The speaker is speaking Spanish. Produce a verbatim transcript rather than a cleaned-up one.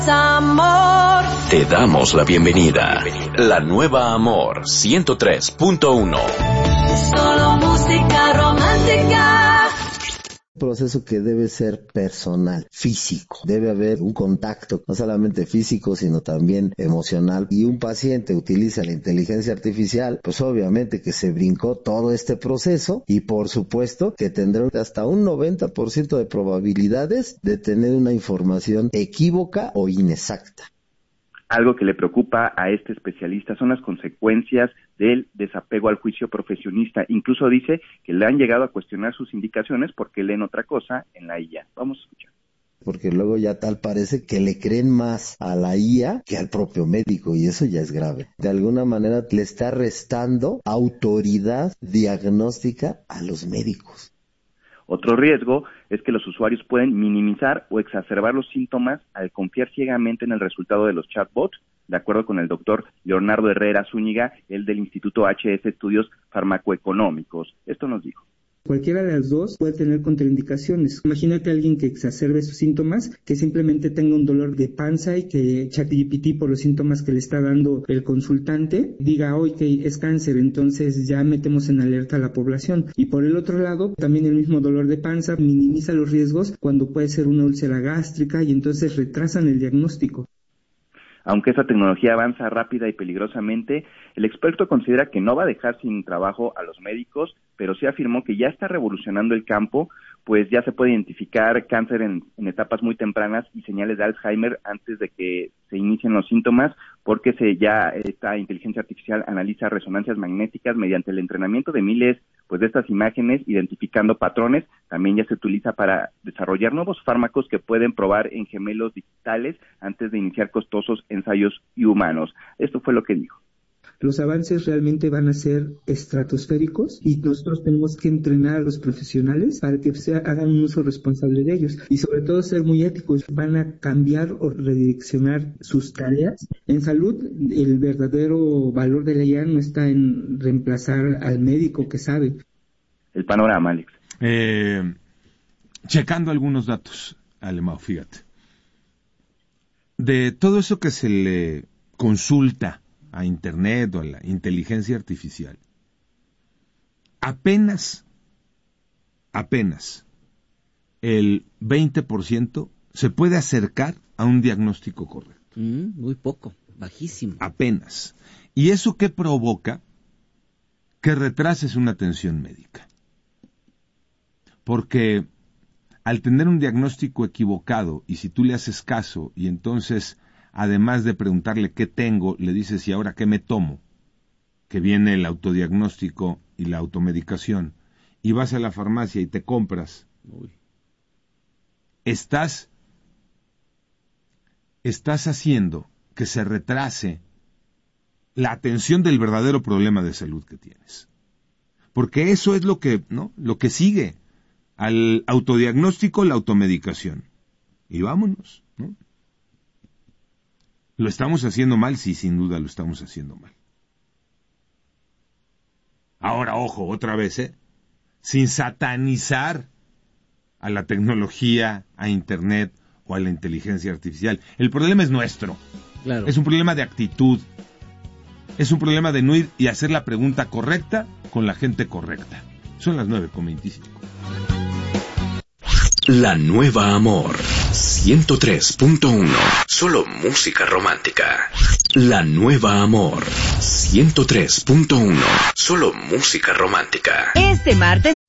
Amor. Te damos la bienvenida. La nueva Amor ciento tres punto uno. Solo música romántica. Proceso que debe ser personal, físico. Debe haber un contacto, no solamente físico, sino también emocional. Y un paciente utiliza la inteligencia artificial, pues obviamente que se brincó todo este proceso y por supuesto que tendrá hasta un noventa por ciento de probabilidades de tener una información equívoca o inexacta. Algo que le preocupa a este especialista son las consecuencias del desapego al juicio profesionista. Incluso dice que le han llegado a cuestionar sus indicaciones porque leen otra cosa en la I A. Vamos a escuchar. Porque luego ya tal parece que le creen más a la I A que al propio médico, y eso ya es grave. De alguna manera le está restando autoridad diagnóstica a los médicos. Otro riesgo es que los usuarios pueden minimizar o exacerbar los síntomas al confiar ciegamente en el resultado de los chatbots, de acuerdo con el doctor Leonardo Herrera Zúñiga, el del Instituto H S Estudios Farmacoeconómicos. Esto nos dijo. Cualquiera de las dos puede tener contraindicaciones. Imagínate a alguien que exacerbe sus síntomas, que simplemente tenga un dolor de panza y que ChatGPT, por los síntomas que le está dando el consultante, diga hoy que es cáncer, entonces ya metemos en alerta a la población. Y por el otro lado, también el mismo dolor de panza minimiza los riesgos cuando puede ser una úlcera gástrica y entonces retrasan el diagnóstico. Aunque esta tecnología avanza rápida y peligrosamente, el experto considera que no va a dejar sin trabajo a los médicos, pero sí afirmó que ya está revolucionando el campo, pues ya se puede identificar cáncer en, en etapas muy tempranas y señales de Alzheimer antes de que se inicien los síntomas, porque se ya esta inteligencia artificial analiza resonancias magnéticas mediante el entrenamiento de miles pues de estas imágenes, identificando patrones. También ya se utiliza para desarrollar nuevos fármacos que pueden probar en gemelos digitales antes de iniciar costosos ensayos humanos. Esto fue lo que dijo. Los avances realmente van a ser estratosféricos y nosotros tenemos que entrenar a los profesionales para que se hagan un uso responsable de ellos y sobre todo ser muy éticos. Van a cambiar o redireccionar sus tareas. En salud, el verdadero valor de la I A no está en reemplazar al médico que sabe. El panorama, Alex. Eh, checando algunos datos, Alemão, fíjate. De todo eso que se le consulta a Internet o a la inteligencia artificial, apenas, apenas el veinte por ciento se puede acercar a un diagnóstico correcto. Mm, muy poco, bajísimo. Apenas. ¿Y eso qué provoca? Que retrases una atención médica. Porque al tener un diagnóstico equivocado, y si tú le haces caso, y entonces además de preguntarle qué tengo, le dices, ¿y ahora qué me tomo? Que viene el autodiagnóstico y la automedicación, y vas a la farmacia y te compras. Uy. Estás, estás haciendo que se retrase la atención del verdadero problema de salud que tienes. Porque eso es lo que, ¿no? Lo que sigue al autodiagnóstico, la automedicación. Y vámonos, ¿no? ¿Lo estamos haciendo mal? Sí, sin duda lo estamos haciendo mal. Ahora, ojo, otra vez, ¿eh? Sin satanizar a la tecnología, a Internet o a la inteligencia artificial. El problema es nuestro. Claro. Es un problema de actitud. Es un problema de no ir y hacer la pregunta correcta con la gente correcta. Son las nueve con veinticinco. La nueva Amor ciento tres punto uno. Solo música romántica. La nueva Amor ciento tres punto uno. Solo música romántica. Este martes